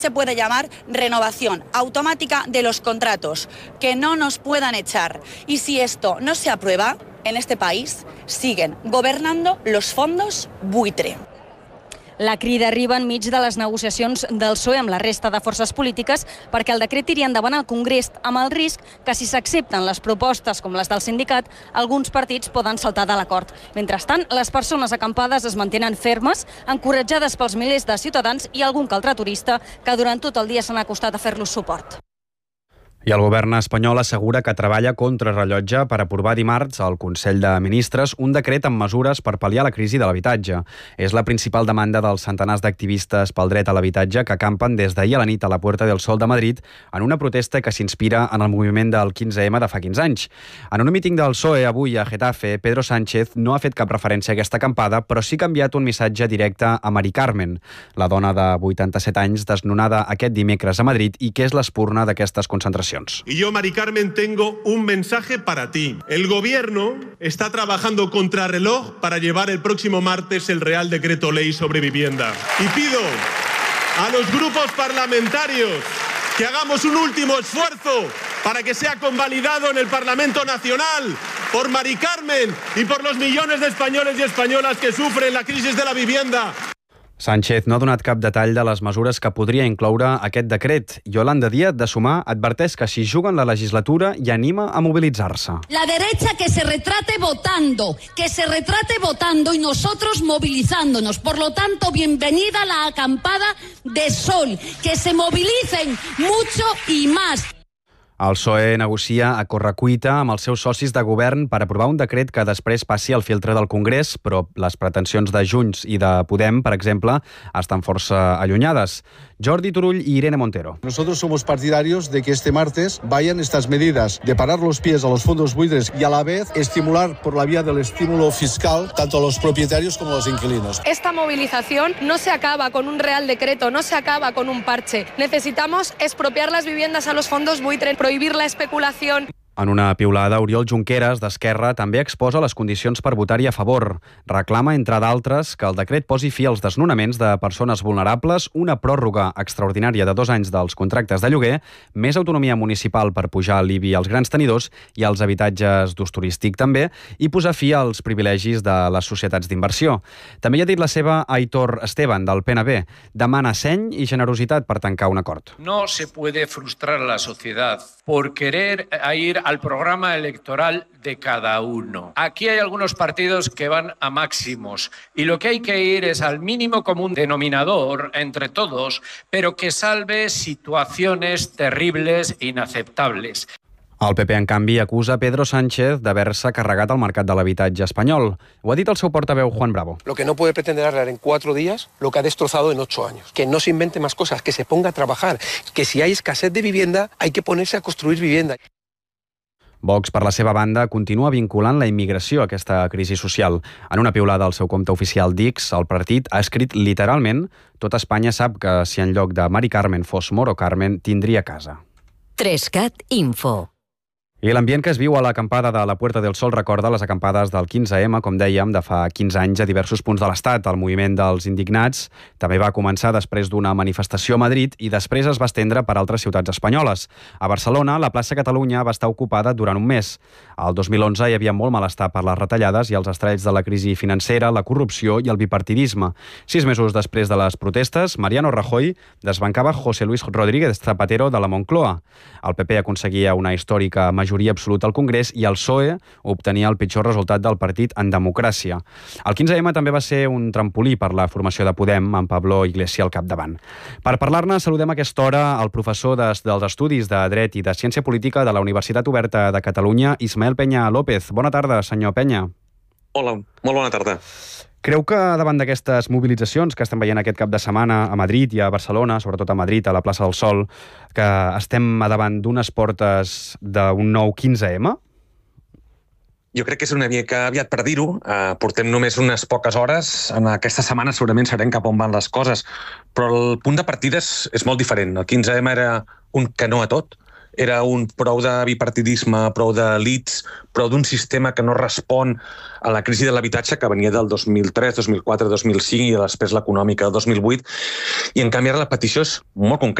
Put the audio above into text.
Se puede llamar renovación automática de los contratos, que no nos puedan echar. Y si esto no se aprueba, en este país siguen gobernando los fondos buitre. La crida arriba enmig de les negociacions del PSOE amb la resta de forces polítiques perquè el decret tiri endavant al Congrés amb el risc que si s'accepten les propostes com les del sindicat, alguns partits poden saltar de l'acord. Mentrestant, les persones acampades es mantenen fermes, encoratjades pels milers de ciutadans i algun que altre turista que durant tot el dia s'han acostat a fer-los suport. I el govern espanyol assegura que treballa contra rellotge per aprovar dimarts al Consell de Ministres un decret amb mesures per pal·liar la crisi de l'habitatge. És la principal demanda dels centenars d'activistes pel dret a l'habitatge que acampen des d'ahir a la nit a la Puerta del Sol de Madrid en una protesta que s'inspira en el moviment del 15M de fa 15 anys. En un míting del PSOE avui a Getafe, Pedro Sánchez no ha fet cap referència a aquesta acampada, però sí que ha enviat un missatge directe a Mari Carmen, la dona de 87 anys desnonada aquest dimecres a Madrid i que és l'espurna d'aquestes concentracions. Y yo, Mari Carmen, tengo un mensaje para ti. El gobierno está trabajando contrarreloj para llevar el próximo martes el Real Decreto Ley sobre vivienda. Y pido a los grupos parlamentarios que hagamos un último esfuerzo para que sea convalidado en el Parlamento Nacional por Mari Carmen y por los millones de españoles y españolas que sufren la crisis de la vivienda. Sánchez no ha donat cap detall de les mesures que podria incloure aquest decret. Yolanda Díaz, de Sumar, adverteix que si juguen la legislatura i anima a mobilitzar-se. La derecha que se retrate votando y nosotros movilizándonos. Por lo tanto, bienvenida la acampada de Sol. Que se movilicen mucho y más. El PSOE negocia a correcuita amb els seus socis de govern per aprovar un decret que després passi al filtre del Congrés, però les pretensions de Junts i de Podem, per exemple, estan força allunyades. Jordi Turull i Irene Montero. Nosotros somos partidarios de que este martes vayan estas medidas de parar los pies a los fondos buitres y a la vez estimular por la vía del estímulo fiscal tanto a los propietarios como a los inquilinos. Esta movilización no se acaba con un real decreto, no se acaba con un parche. Necesitamos expropiar las viviendas a los fondos buitres, prohibir la especulación. En una piulada, Oriol Junqueras, d'Esquerra, també exposa les condicions per votar-hi a favor. Reclama, entre d'altres, que el decret posi fi als desnonaments de persones vulnerables, una pròrroga extraordinària de 2 anys dels contractes de lloguer, més autonomia municipal per pujar l'IBI als grans tenidors i als habitatges d'ús turístic també, i posar fi als privilegis de les societats d'inversió. També hi ha dit la seva Aitor Esteban, del PNB. Demana seny i generositat per tancar un acord. No se puede frustrar a la sociedad por querer ir al programa electoral de cada uno. Aquí hay algunos partidos que van a máximos y lo que hay que ir es al mínimo común denominador entre todos, pero que salve situaciones terribles e inaceptables. El PP, en canvi, acusa Pedro Sánchez d'haver-se carregat el mercat de l'habitatge espanyol. Ho ha dit el seu portaveu, Juan Bravo. Lo que no puede pretender arreglar en 4 días lo que ha destrozado en 8 años. Que no se invente más cosas, que se ponga a trabajar, que si hay escasez de vivienda hay que ponerse a construir vivienda. Vox, per la seva banda, continua vinculant la immigració a aquesta crisi social. En una piulada al seu compte oficial d'X, el partit ha escrit literalment: tot Espanya sap que si en lloc de Mari Carmen fos Moro Carmen, tindria casa. 3CAT Info. I l'ambient que es viu a l'acampada de la Puerta del Sol recorda les acampades del 15M, com dèiem, de fa 15 anys a diversos punts de l'Estat. El moviment dels indignats també va començar després d'una manifestació a Madrid i després es va estendre per altres ciutats espanyoles. A Barcelona, la plaça Catalunya va estar ocupada durant un mes. Al 2011 hi havia molt malestar per les retallades i els estralls de la crisi financera, la corrupció i el bipartidisme. 6 mesos després de les protestes, Mariano Rajoy desbancava José Luis Rodríguez Zapatero de la Moncloa. El PP aconseguia una històrica majoria absoluta al Congrés i el PSOE obtenia el pitjor resultat del partit en democràcia. El 15M també va ser un trampolí per la formació de Podem, amb Pablo Iglesias al capdavant. Per parlar-ne, saludem a aquesta hora el professor dels Estudis de Dret i de Ciència Política de la Universitat Oberta de Catalunya, Ismael Peña López. Bona tarda, senyor Peña. Hola, molt bona tarda. Creu que davant d'aquestes mobilitzacions que estem veient aquest cap de setmana a Madrid i a Barcelona, sobretot a Madrid, a la plaça del Sol, que estem a davant d'unes portes d'un nou 15M? Jo crec que és una mica aviat per dir-ho. Portem només unes poques hores. En aquesta setmana segurament sabrem cap on van les coses. Però el punt de partida és molt diferent. El 15M era un que no a tot. era un prou de bipartidisme, prou d'elits, prou d'un sistema que no respon a la crisi de l'habitatge que venia del 2003, 2004, 2005 i després l'econòmica del 2008. I en canvi ara la petició és molt concreta.